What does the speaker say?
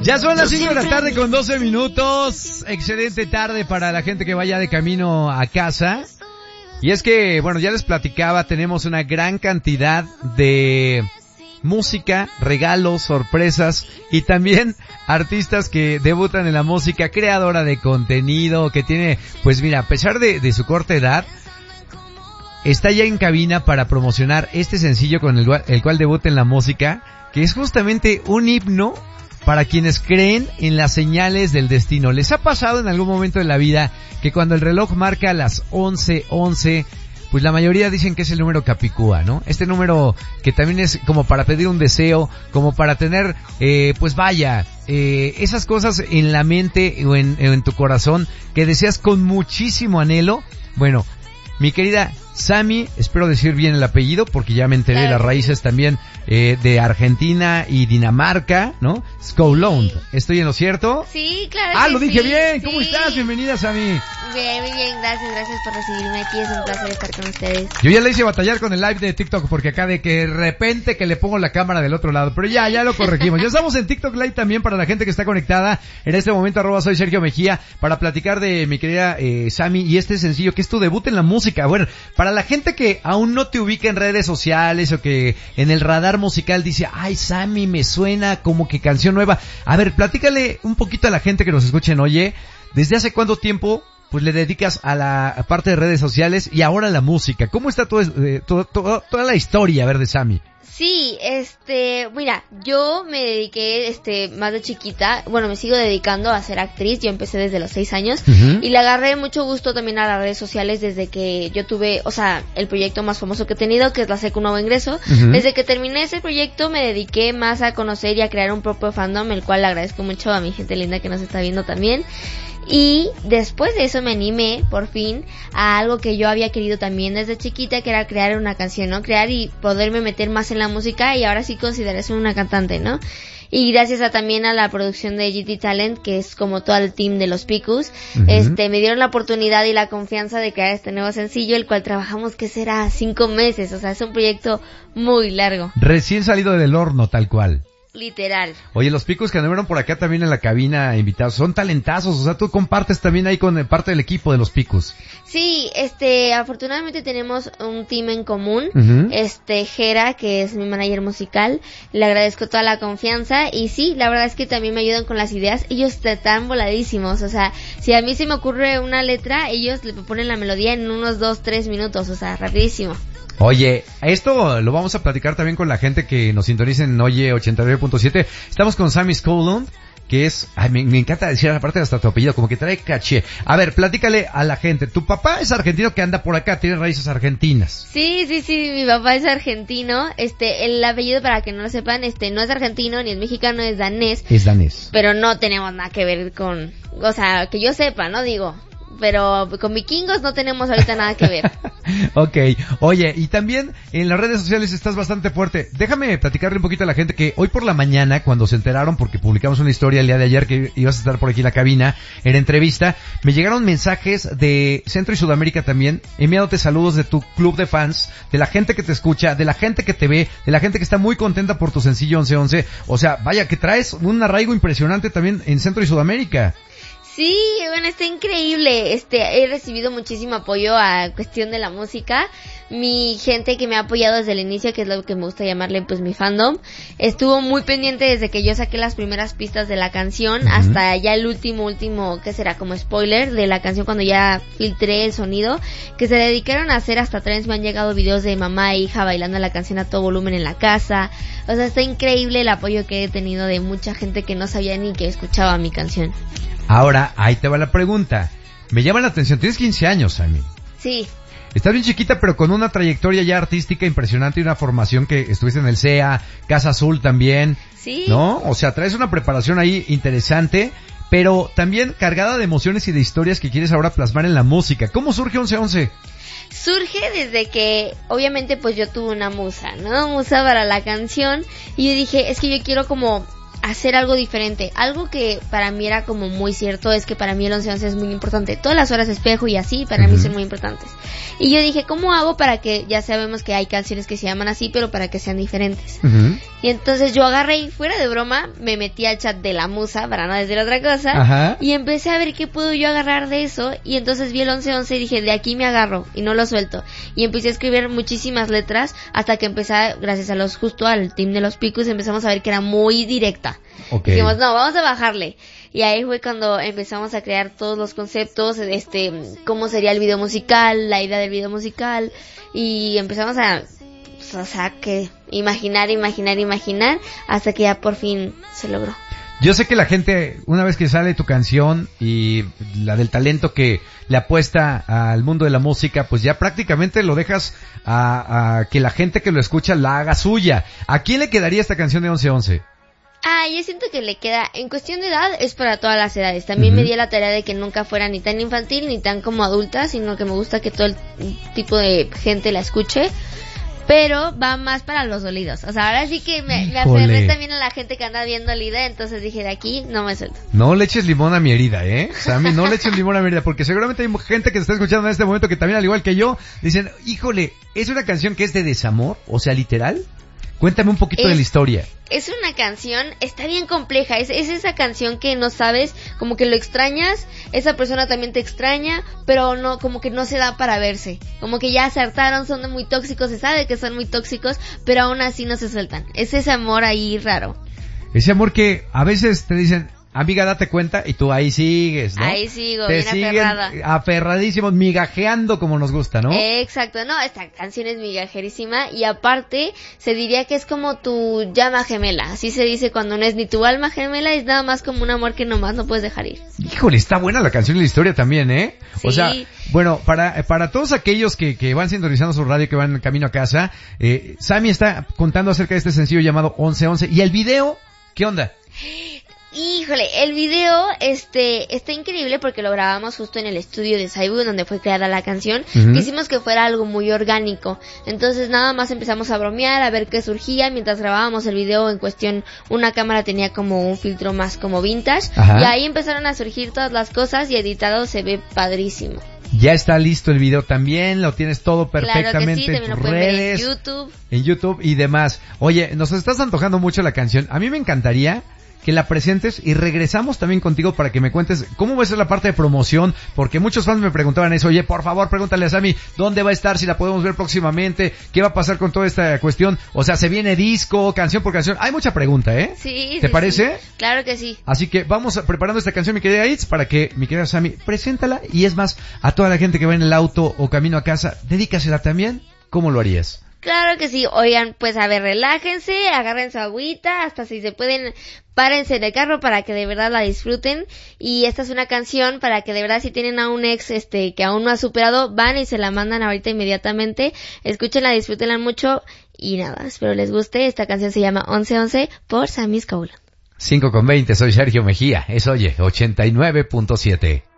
Ya son las 5 de la tarde con 12 minutos. Excelente tarde para la gente que vaya de camino a casa. Y es que, bueno, ya les platicaba, tenemos una gran cantidad de música, regalos, sorpresas y también artistas que debutan en la música, creadora de contenido, que tiene, pues mira, a pesar de su corta edad, está ya en cabina para promocionar este sencillo con el cual debuta en la música, que es justamente un himno para quienes creen en las señales del destino. ¿Les ha pasado en algún momento de la vida que cuando el reloj marca las 11:11, pues la mayoría dicen que es el número Capicúa, ¿no? Este número que también es como para pedir un deseo, como para tener, pues vaya, esas cosas en la mente o en tu corazón que deseas con muchísimo anhelo. Bueno, mi querida Sammy, espero decir bien el apellido porque ya me enteré de las raíces también de Argentina y Dinamarca, ¿no? Skowlund. ¿Estoy en lo cierto? Sí, claro. Ah, lo dije bien. ¿Cómo estás? Bienvenida, Sammy. Bien, muy bien, gracias por recibirme aquí, es un placer estar con ustedes. Yo ya le hice batallar con el live de TikTok porque acá de que de repente que le pongo la cámara del otro lado, pero ya lo corregimos. Ya estamos en TikTok Live también para la gente que está conectada en este momento, @soy Sergio Mejía, para platicar de mi querida Sammy y este sencillo que es tu debut en la música. Bueno, para la gente que aún no te ubica en redes sociales o que en el radar musical dice, ay, Sammy, me suena como que canción nueva. A ver, platícale un poquito a la gente que nos escuchen. Oye, ¿desde hace cuánto tiempo pues le dedicas a la parte de redes sociales y ahora a la música? ¿Cómo está toda la historia, a ver, de Sammy? Sí, mira, yo me dediqué, más de chiquita, bueno, me sigo dedicando a ser actriz, yo empecé desde los 6 años, y le agarré mucho gusto también a las redes sociales desde que yo tuve, o sea, el proyecto más famoso que he tenido, que es la Secu Nuevo Ingreso. Desde que terminé ese proyecto me dediqué más a conocer y a crear un propio fandom, el cual le agradezco mucho a mi gente linda que nos está viendo también. Y después de eso me animé, por fin, a algo que yo había querido también desde chiquita, que era crear una canción, ¿no? Crear y poderme meter más en la música, y ahora sí considerarse una cantante, ¿no? Y gracias también a la producción de GT Talent, que es como todo el team de los Picus, me dieron la oportunidad y la confianza de crear este nuevo sencillo, el cual trabajamos, que será 5 meses, o sea, es un proyecto muy largo. Recién salido del horno, tal cual. Literal. Oye, los Picus que anduvieron por acá también en la cabina invitados, son talentazos, o sea, tú compartes también ahí con parte del equipo de los Picus. Sí, afortunadamente tenemos un team en común, Jera, que es mi manager musical, le agradezco toda la confianza, y sí, la verdad es que también me ayudan con las ideas, ellos están voladísimos, o sea, si a mí se me ocurre una letra, ellos le ponen la melodía en unos 2-3 minutos, o sea, rapidísimo. Oye, esto lo vamos a platicar también con la gente que nos sintoniza en Oye 89.7. Estamos con Sammy Skowlund, que es, me encanta decir aparte hasta tu apellido, como que trae caché. A ver, platícale a la gente. Tu papá es argentino que anda por acá, tiene raíces argentinas. Sí, mi papá es argentino. El apellido, para que no lo sepan, no es argentino ni es mexicano, es danés. Es danés. Pero no tenemos nada que ver con, o sea, que yo sepa, ¿no? Digo, pero con vikingos no tenemos ahorita nada que ver. Okay. Oye, y también en las redes sociales estás bastante fuerte. Déjame platicarle un poquito a la gente que hoy por la mañana, cuando se enteraron, porque publicamos una historia el día de ayer que ibas a estar por aquí en la cabina, en entrevista, me llegaron mensajes de Centro y Sudamérica también, enviándote saludos de tu club de fans, de la gente que te escucha, de la gente que te ve, de la gente que está muy contenta por tu sencillo 11:11. O sea, vaya que traes un arraigo impresionante también en Centro y Sudamérica. Sí, bueno, está increíble. He recibido muchísimo apoyo a cuestión de la música. Mi gente que me ha apoyado desde el inicio, que es lo que me gusta llamarle, pues, mi fandom, estuvo muy pendiente desde que yo saqué las primeras pistas de la canción hasta ya el último, que será como spoiler de la canción, cuando ya filtré el sonido, que se dedicaron a hacer hasta trends. Me han llegado videos de mamá e hija bailando la canción a todo volumen en la casa. O sea, está increíble el apoyo que he tenido de mucha gente que no sabía ni que escuchaba mi canción. Ahora, ahí te va la pregunta. Me llama la atención, tienes 15 años, Sammy. Sí. Estás bien chiquita, pero con una trayectoria ya artística impresionante y una formación que estuviste en el CEA, Casa Azul también. Sí. ¿No? O sea, traes una preparación ahí interesante, pero también cargada de emociones y de historias que quieres ahora plasmar en la música. ¿Cómo surge 11:11? Surge desde que, obviamente, pues yo tuve una musa, ¿no? Musa para la canción, y yo dije, es que yo quiero como hacer algo diferente. Algo que para mí era como muy cierto es que para mí el 11-11 es muy importante. Todas las horas espejo y así para mí son muy importantes. Y yo dije, ¿cómo hago para que, ya sabemos que hay canciones que se llaman así, pero para que sean diferentes? Y entonces yo agarré y fuera de broma me metí al chat de la musa, para no decir otra cosa, y empecé a ver qué puedo yo agarrar de eso, y entonces vi el 11-11 y dije, de aquí me agarro y no lo suelto. Y empecé a escribir muchísimas letras hasta que empecé, gracias a justo al team de los Picus, empezamos a ver que era muy directa. Dijimos, no, vamos a bajarle. Y ahí fue cuando empezamos a crear todos los conceptos, cómo sería el video musical, la idea del video musical, y empezamos a, o sea, que imaginar, hasta que ya por fin se logró. Yo sé que la gente, una vez que sale tu canción y la del talento que le apuesta al mundo de la música, pues ya prácticamente lo dejas a que la gente que lo escucha la haga suya. ¿A quién le quedaría esta canción de 11-11? Yo siento que le queda, en cuestión de edad, es para todas las edades. También me di la tarea de que nunca fuera ni tan infantil ni tan como adulta, sino que me gusta que todo el tipo de gente la escuche. Pero va más para los dolidos. O sea, ahora sí que me aferré también a la gente que anda bien dolida, entonces dije, de aquí no me suelto. No le eches limón a mi herida, Sammy, no le eches limón a mi herida, porque seguramente hay gente que te está escuchando en este momento que también, al igual que yo, dicen, híjole, ¿es una canción que es de desamor? O sea, literal. Cuéntame un poquito de la historia. Es una canción, está bien compleja, es esa canción que no sabes, como que lo extrañas, esa persona también te extraña, pero no, como que no se da para verse, como que ya se hartaron, son muy tóxicos, se sabe que son muy tóxicos, pero aún así no se sueltan, es ese amor ahí raro. Ese amor que a veces te dicen, amiga, date cuenta, y tú ahí sigues, ¿no? Ahí sigo, te bien aferrada. Aferradísimos, migajeando como nos gusta, ¿no? Exacto, no, esta canción es migajerísima, y aparte, se diría que es como tu llama gemela, así se dice cuando no es ni tu alma gemela, es nada más como un amor que nomás no puedes dejar ir. Híjole, está buena la canción y la historia también, Sí. O sea, bueno, para todos aquellos que van sintonizando su radio, que van camino a casa, Sammy está contando acerca de este sencillo llamado 11-11, y el video, ¿qué onda? Híjole, el video está increíble porque lo grabamos justo en el estudio de Saibu, donde fue creada la canción. Quisimos que fuera algo muy orgánico. Entonces nada más empezamos a bromear, a ver qué surgía. Mientras grabábamos el video en cuestión, una cámara tenía como un filtro más como vintage. Y ahí empezaron a surgir todas las cosas y editado se ve padrísimo. Ya está listo el video también, lo tienes todo perfectamente en tus redes, en YouTube y demás. Oye, nos estás antojando mucho la canción. A mí me encantaría que la presentes y regresamos también contigo para que me cuentes cómo va a ser la parte de promoción, porque muchos fans me preguntaban eso. Oye, por favor, pregúntale a Sammy dónde va a estar, si la podemos ver próximamente, qué va a pasar con toda esta cuestión. O sea, ¿se viene disco, canción por canción? Hay mucha pregunta, Sí. ¿Te parece? Sí. Claro que sí. Así que vamos preparando esta canción, mi querida Itz, para que mi querida Sammy, preséntala, y es más, a toda la gente que va en el auto o camino a casa, dedícasela también. ¿Cómo lo harías? Claro que sí. Oigan, pues a ver, relájense, agarren su agüita, hasta si se pueden, párense en el carro para que de verdad la disfruten. Y esta es una canción para que de verdad, si tienen a un ex que aún no ha superado, van y se la mandan ahorita inmediatamente. Escúchenla, disfrútenla mucho y nada, espero les guste. Esta canción se llama 11-11 por Sammy Skauland. 5:20, soy Sergio Mejía, es Oye 89.7.